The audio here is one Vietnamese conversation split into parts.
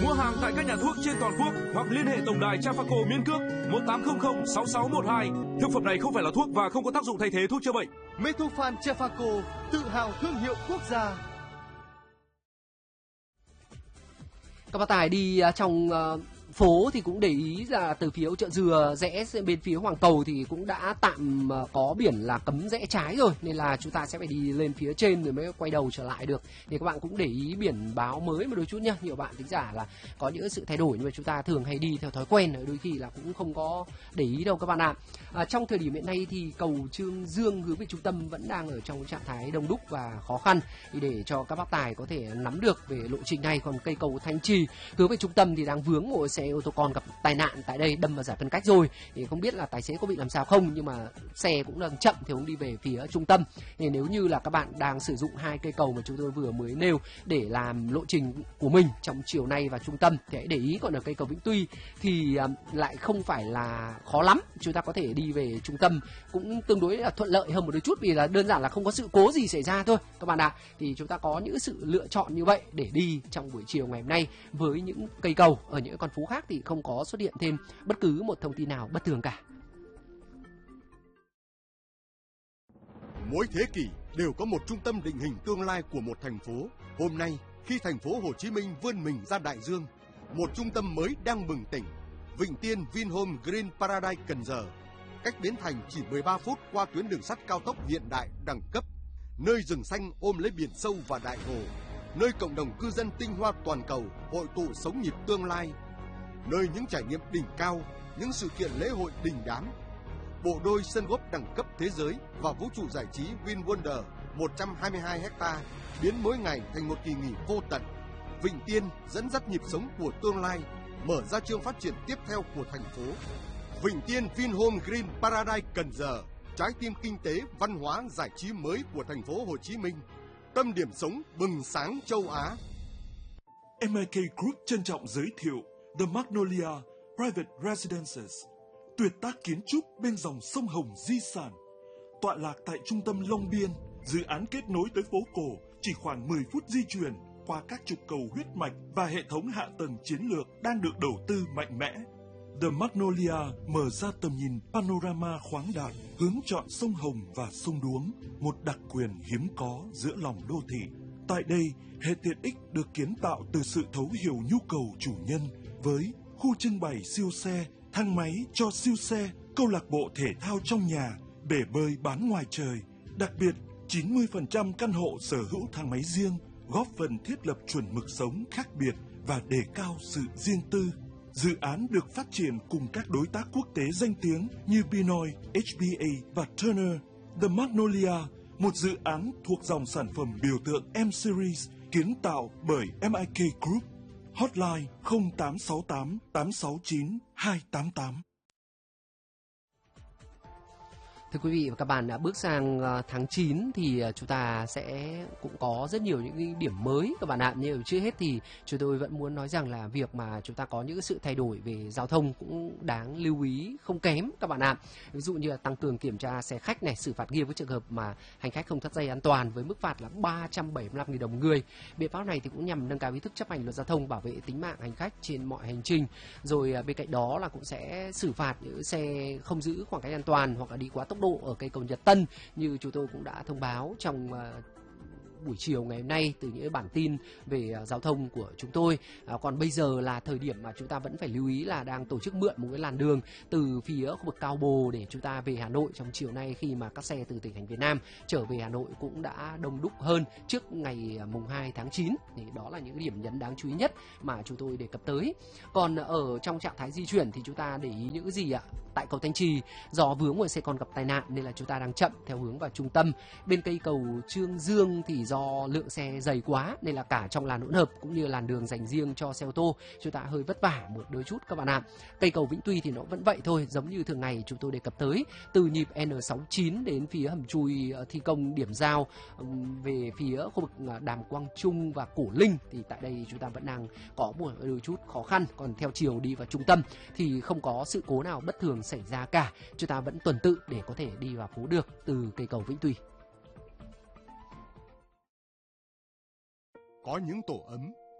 Mua hàng tại các nhà thuốc trên toàn quốc hoặc liên hệ tổng đài Trafaco miễn cước 1800 6612. Thực phẩm này không phải là thuốc và không có tác dụng thay thế thuốc chữa bệnh. Metofan Trafaco, tự hào thương hiệu quốc gia. Các bác tài đi trong phố thì cũng để ý là từ phía chợ Dừa rẽ bên phía Hoàng Cầu thì cũng đã tạm có biển là cấm rẽ trái rồi, nên là chúng ta sẽ phải đi lên phía trên rồi mới quay đầu trở lại được. Thì các bạn cũng để ý biển báo mới một đôi chút nhá. Nhiều bạn thính giả là có những sự thay đổi nhưng mà chúng ta thường hay đi theo thói quen, đôi khi là cũng không có để ý đâu các bạn ạ. Trong thời điểm hiện nay thì cầu Trương Dương hướng về trung tâm vẫn đang ở trong trạng thái đông đúc và khó khăn, thì để cho các bác tài có thể nắm được về lộ trình này. Còn cây cầu Thanh Trì hướng về trung tâm thì đang vướng một xe ô tô con gặp tai nạn tại đây, đâm vào giải phân cách rồi. Thì không biết là tài xế có bị làm sao không, nhưng mà xe cũng đang chậm thì hướng đi về phía trung tâm. Thì nếu như là các bạn đang sử dụng hai cây cầu mà chúng tôi vừa mới nêu để làm lộ trình của mình trong chiều nay và trung tâm thì hãy để ý. Còn ở cây cầu Vĩnh Tuy thì lại không phải là khó lắm, chúng ta có thể đi về trung tâm cũng tương đối là thuận lợi hơn một đôi chút, vì là đơn giản là không có sự cố gì xảy ra thôi các bạn ạ. Thì chúng ta có những sự lựa chọn như vậy để đi trong buổi chiều ngày hôm nay với những cây cầu. Ở những con phố khác thì không có xuất hiện thêm bất cứ một thông tin nào bất thường cả. Mỗi thế kỷ đều có một trung tâm định hình tương lai của một thành phố. Hôm nay, khi thành phố Hồ Chí Minh vươn mình ra đại dương, một trung tâm mới đang bừng tỉnh. Vịnh Tiên Vinhome Green Paradise Cần Giờ, cách Bến Thành chỉ 13 phút qua tuyến đường sắt cao tốc hiện đại đẳng cấp, nơi rừng xanh ôm lấy biển sâu và đại hồ, nơi cộng đồng cư dân tinh hoa toàn cầu hội tụ sống nhịp tương lai, nơi những trải nghiệm đỉnh cao, những sự kiện lễ hội đình đám. Bộ đôi sân golf đẳng cấp thế giới và vũ trụ giải trí VinWonder 122 ha biến mỗi ngày thành một kỳ nghỉ vô tận. Vịnh Tiên dẫn dắt nhịp sống của tương lai, mở ra chương phát triển tiếp theo của thành phố. Vịnh Tiên Vinhome Green Paradise Cần Giờ, trái tim kinh tế, văn hóa, giải trí mới của thành phố Hồ Chí Minh, tâm điểm sống bừng sáng châu Á. MIK Group trân trọng giới thiệu The Magnolia Private Residences, tuyệt tác kiến trúc bên dòng sông Hồng di sản, tọa lạc tại trung tâm Long Biên. Dự án kết nối tới phố cổ chỉ khoảng 10 phút di chuyển qua các trục cầu huyết mạch và hệ thống hạ tầng chiến lược đang được đầu tư mạnh mẽ. The Magnolia mở ra tầm nhìn panorama khoáng đạt, hướng chọn sông Hồng và sông Đuống, một đặc quyền hiếm có giữa lòng đô thị. Tại đây, hệ tiện ích được kiến tạo từ sự thấu hiểu nhu cầu chủ nhân với khu trưng bày siêu xe, thang máy cho siêu xe, câu lạc bộ thể thao trong nhà, bể bơi bán ngoài trời. Đặc biệt, 90% căn hộ sở hữu thang máy riêng, góp phần thiết lập chuẩn mực sống khác biệt và đề cao sự riêng tư. Dự án được phát triển cùng các đối tác quốc tế danh tiếng như Pinoy, HBA và Turner. The Magnolia, một dự án thuộc dòng sản phẩm biểu tượng M-Series kiến tạo bởi MIK Group. Hotline 0868 869 288. Thưa quý vị và các bạn, đã bước sang tháng 9 thì chúng ta sẽ cũng có rất nhiều những điểm mới các bạn ạ. Nhưng trước hết thì chúng tôi vẫn muốn nói rằng là việc mà chúng ta có những sự thay đổi về giao thông cũng đáng lưu ý không kém các bạn ạ. Ví dụ như là tăng cường kiểm tra xe khách này, xử phạt nghiêm với trường hợp mà hành khách không thắt dây an toàn với mức phạt là 375.000 đồng người. Biện pháp này thì cũng nhằm nâng cao ý thức chấp hành luật giao thông, bảo vệ tính mạng hành khách trên mọi hành trình. Rồi bên cạnh đó là cũng sẽ xử phạt những xe không giữ khoảng cách an toàn hoặc là đi quá tốc độ ở cây cầu Nhật Tân, như chúng tôi cũng đã thông báo trong buổi chiều ngày hôm nay từ những bản tin về giao thông của chúng tôi. Còn bây giờ là thời điểm mà chúng ta vẫn phải lưu ý là đang tổ chức mượn một cái làn đường từ phía khu vực Cao Bồ để chúng ta về Hà Nội trong chiều nay, khi mà các xe từ tỉnh thành Việt Nam trở về Hà Nội cũng đã đông đúc hơn trước ngày mùng 2 tháng 9. Thì đó là những điểm nhấn đáng chú ý nhất mà chúng tôi đề cập tới. Còn ở trong trạng thái di chuyển thì chúng ta để ý những cái gì ạ? Tại cầu Thanh Trì, do vướng một xe con gặp tai nạn nên là chúng ta đang chậm theo hướng vào trung tâm. Bên cây cầu Trương Dương thì do lượng xe dày quá nên là cả trong làn hỗn hợp cũng như làn đường dành riêng cho xe ô tô chúng ta hơi vất vả một đôi chút các bạn ạ. Cây cầu Vĩnh Tuy thì nó vẫn vậy thôi, giống như thường ngày chúng tôi đề cập tới, từ nhịp N69 đến phía hầm chui thi công điểm giao về phía khu vực Đàm Quang Trung và Cổ Linh, thì tại đây chúng ta vẫn đang có một đôi chút khó khăn. Còn theo chiều đi vào trung tâm thì không có sự cố nào bất thường xảy ra cả, chúng ta vẫn tuần tự để có thể đi vào phố được từ cây cầu Vĩnh Tuy. Có những tổ ấm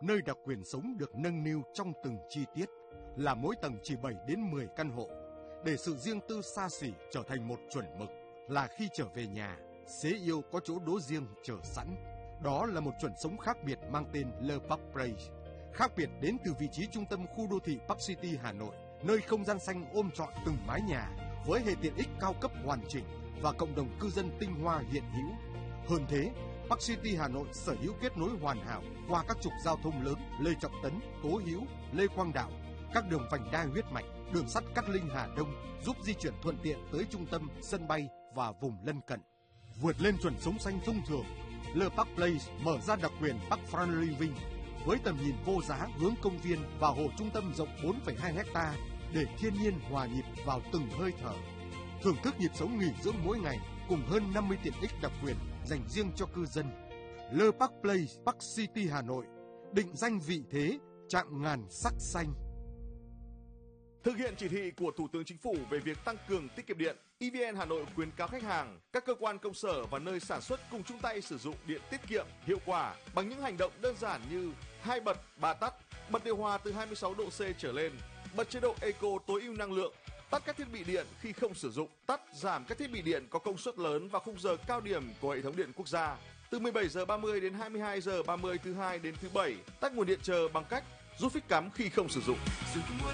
nơi đặc quyền sống được nâng niu trong từng chi tiết, là mỗi tầng chỉ 7 đến 10 căn hộ, để sự riêng tư xa xỉ trở thành một chuẩn mực, là khi trở về nhà, xế yêu có chỗ đỗ riêng chờ sẵn. Đó là một chuẩn sống khác biệt mang tên Le Parc Place, khác biệt đến từ vị trí trung tâm khu đô thị Park City Hà Nội, nơi không gian xanh ôm trọn từng mái nhà với hệ tiện ích cao cấp hoàn chỉnh và cộng đồng cư dân tinh hoa hiện hữu. Hơn thế, Park City Hà Nội sở hữu kết nối hoàn hảo qua các trục giao thông lớn Lê Trọng Tấn, Tố Hữu, Lê Quang Đạo, các đường vành đai huyết mạch, đường sắt Cát Linh Hà Đông giúp di chuyển thuận tiện tới trung tâm, sân bay và vùng lân cận. Vượt lên chuẩn sống xanh thông thường, Le Parc Place mở ra đặc quyền Park Front Living với tầm nhìn vô giá hướng công viên và hồ trung tâm rộng 4,2 ha để thiên nhiên hòa nhịp vào từng hơi thở. Thưởng thức nhịp sống nghỉ dưỡng mỗi ngày cùng hơn 50 tiện ích đặc quyền dành riêng cho cư dân. Le Parc Place, Park City Hà Nội, định danh vị thế, chạm ngàn sắc xanh. Thực hiện chỉ thị của Thủ tướng Chính phủ về việc tăng cường tiết kiệm điện, EVN Hà Nội khuyến cáo khách hàng, các cơ quan công sở và nơi sản xuất cùng chung tay sử dụng điện tiết kiệm, hiệu quả bằng những hành động đơn giản như 2 bật, 3 tắt, bật điều hòa từ 26 độ C trở lên, bật chế độ Eco tối ưu năng lượng, tắt các thiết bị điện khi không sử dụng, tắt giảm các thiết bị điện có công suất lớn vào khung giờ cao điểm của hệ thống điện quốc gia. Từ 17 giờ 30 đến 22 giờ 30 thứ hai đến thứ bảy, tắt nguồn điện chờ bằng cách rút phích cắm khi không sử dụng.